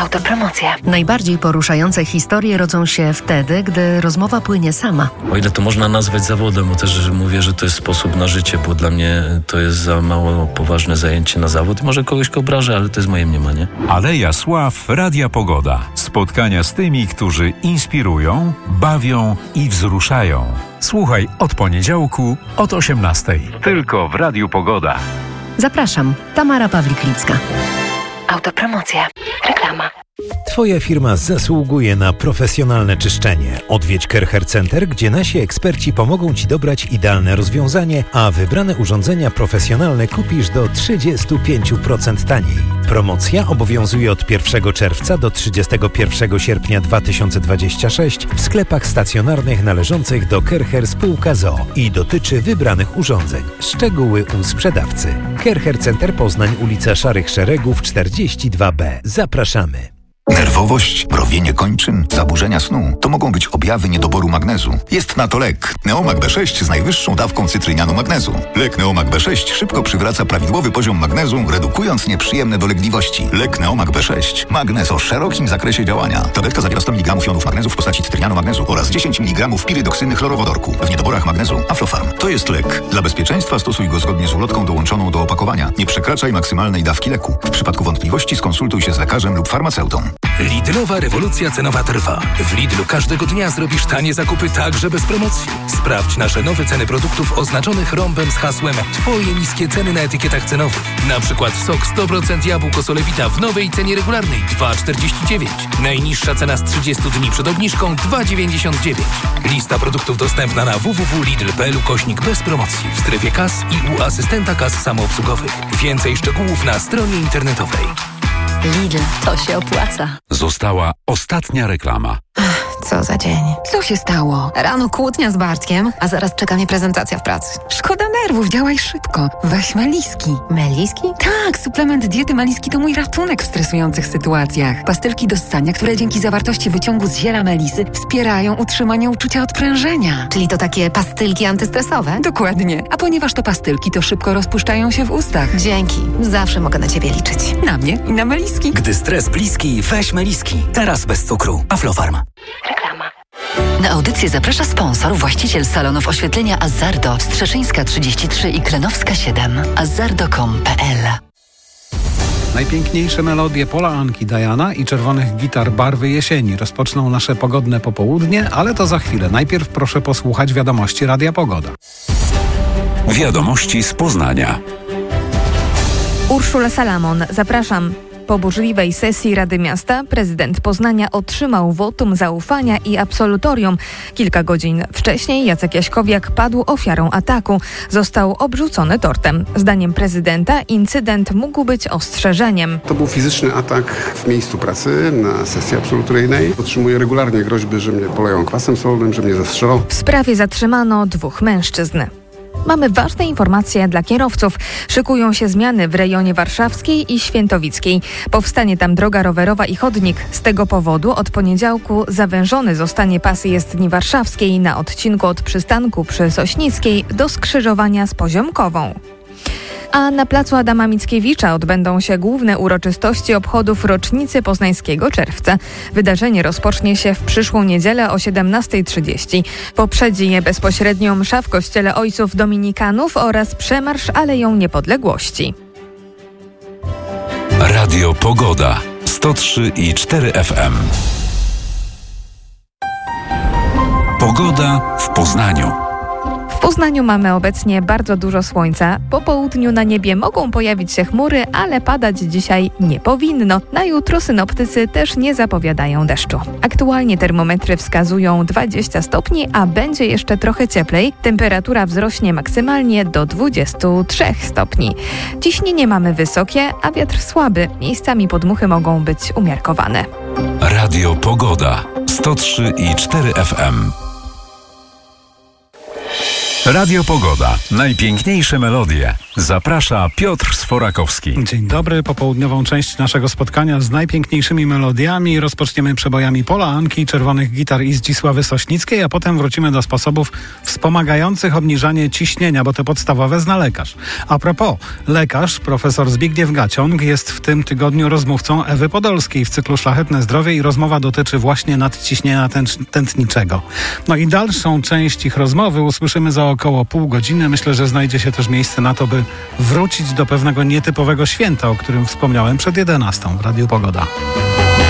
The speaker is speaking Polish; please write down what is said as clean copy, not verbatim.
Autopromocja. Najbardziej poruszające historie rodzą się wtedy, gdy rozmowa płynie sama. O ile to można nazwać zawodem, bo też mówię, że to jest sposób na życie, bo dla mnie to jest za mało poważne zajęcie na zawód. Może kogoś obrażę, ale to jest moje mniemanie. Aleja Sław, Radia Pogoda. Spotkania z tymi, którzy inspirują, bawią i wzruszają. Słuchaj od poniedziałku od 18:00. Tylko w Radiu Pogoda. Zapraszam, Tamara Pawlik-Lipska. Autopromocja. Reklama. Twoja firma zasługuje na profesjonalne czyszczenie. Odwiedź Kercher Center, gdzie nasi eksperci pomogą Ci dobrać idealne rozwiązanie, a wybrane urządzenia profesjonalne kupisz do 35% taniej. Promocja obowiązuje od 1 czerwca do 31 sierpnia 2026 w sklepach stacjonarnych należących do Kercher Spółka z.o.o. i dotyczy wybranych urządzeń. Szczegóły u sprzedawcy. Kercher Center Poznań, ulica Szarych Szeregów 42B. Zapraszamy. Nerwowość, mrowienie kończyn, zaburzenia snu to mogą być objawy niedoboru magnezu. Jest na to lek Neomag B6 z najwyższą dawką cytrynianu magnezu. Lek Neomag B6 szybko przywraca prawidłowy poziom magnezu, redukując nieprzyjemne dolegliwości. Lek Neomag B6. Magnez o szerokim zakresie działania. Tabletka zawiera 100 mg jonów magnezu w postaci cytrynianu magnezu oraz 10 mg pirydoksyny chlorowodorku. W niedoborach magnezu Aflofarm. To jest lek. Dla bezpieczeństwa stosuj go zgodnie z ulotką dołączoną do opakowania. Nie przekraczaj maksymalnej dawki leku. W przypadku wątpliwości skonsultuj się z lekarzem lub farmaceutą. Lidlowa rewolucja cenowa trwa. W Lidlu każdego dnia zrobisz tanie zakupy także bez promocji. Sprawdź nasze nowe ceny produktów oznaczonych rąbem z hasłem Twoje niskie ceny na etykietach cenowych. Na przykład sok 100% jabłko Solewita w nowej cenie regularnej 2,49. Najniższa cena z 30 dni przed obniżką 2,99. Lista produktów dostępna na www.lidl.pl/bez promocji w strefie kas i u asystenta kas samoobsługowych. Więcej szczegółów na stronie internetowej. Lidl, to się opłaca. Została ostatnia reklama. Co za dzień. Co się stało? Rano kłótnia z Bartkiem, a zaraz czeka mnie prezentacja w pracy. Szkoda nerwów, działaj szybko. Weź Meliski. Meliski? Tak, suplement diety Meliski to mój ratunek w stresujących sytuacjach. Pastylki do ssania, które dzięki zawartości wyciągu z ziela melisy wspierają utrzymanie uczucia odprężenia. Czyli to takie pastylki antystresowe? Dokładnie. A ponieważ to pastylki, to szybko rozpuszczają się w ustach. Dzięki. Zawsze mogę na Ciebie liczyć. Na mnie i na Meliski. Gdy stres bliski, weź Meliski. Teraz bez cukru. Aflofarm. Reklama. Na audycję zaprasza sponsor, właściciel salonów oświetlenia Azzardo, Strzeszyńska 33 i Klenowska 7. azzardo.com.pl. Najpiękniejsze melodie Pola Anki Diana i czerwonych gitar Barwy Jesieni rozpoczną nasze pogodne popołudnie, ale to za chwilę. Najpierw proszę posłuchać wiadomości Radia Pogoda. Wiadomości z Poznania. Urszula Salamon, zapraszam. Po burzliwej sesji Rady Miasta prezydent Poznania otrzymał wotum zaufania i absolutorium. Kilka godzin wcześniej Jacek Jaśkowiak padł ofiarą ataku. Został obrzucony tortem. Zdaniem prezydenta incydent mógł być ostrzeżeniem. To był fizyczny atak w miejscu pracy na sesji absolutoryjnej. Otrzymuję regularnie groźby, że mnie poleją kwasem solnym, że mnie zastrzelą. W sprawie zatrzymano 2 mężczyzn. Mamy ważne informacje dla kierowców. Szykują się zmiany w rejonie warszawskiej i świętowickiej. Powstanie tam droga rowerowa i chodnik. Z tego powodu od poniedziałku zawężony zostanie pas jezdni warszawskiej na odcinku od przystanku przy Sośnickiej do skrzyżowania z Poziomkową. A na placu Adama Mickiewicza odbędą się główne uroczystości obchodów rocznicy Poznańskiego Czerwca. Wydarzenie rozpocznie się w przyszłą niedzielę o 17:30. Poprzedzi je bezpośrednio msza w kościele Ojców Dominikanów oraz przemarsz Aleją Niepodległości. Radio Pogoda 103,4 FM. Pogoda w Poznaniu. W Poznaniu mamy obecnie bardzo dużo słońca. Po południu na niebie mogą pojawić się chmury, ale padać dzisiaj nie powinno. Na jutro synoptycy też nie zapowiadają deszczu. Aktualnie termometry wskazują 20 stopni, a będzie jeszcze trochę cieplej. Temperatura wzrośnie maksymalnie do 23 stopni. Ciśnienie mamy wysokie, a wiatr słaby. Miejscami podmuchy mogą być umiarkowane. Radio Pogoda 103,4 FM. Radio Pogoda. Najpiękniejsze melodie. Zaprasza Piotr Sforakowski. Dzień dobry. Popołudniową część naszego spotkania z najpiękniejszymi melodiami rozpoczniemy przebojami Pola Anki, Czerwonych Gitar i Zdzisławy Sośnickiej, a potem wrócimy do sposobów wspomagających obniżanie ciśnienia, bo te podstawowe zna lekarz. A propos, lekarz, profesor Zbigniew Gaciąg, jest w tym tygodniu rozmówcą Ewy Podolskiej w cyklu Szlachetne Zdrowie i rozmowa dotyczy właśnie nadciśnienia tętniczego. No i dalszą część ich rozmowy usłyszymy za około pół godziny. Myślę, że znajdzie się też miejsce na to, by wrócić do pewnego nietypowego święta, o którym wspomniałem przed 11 w Radiu Pogoda.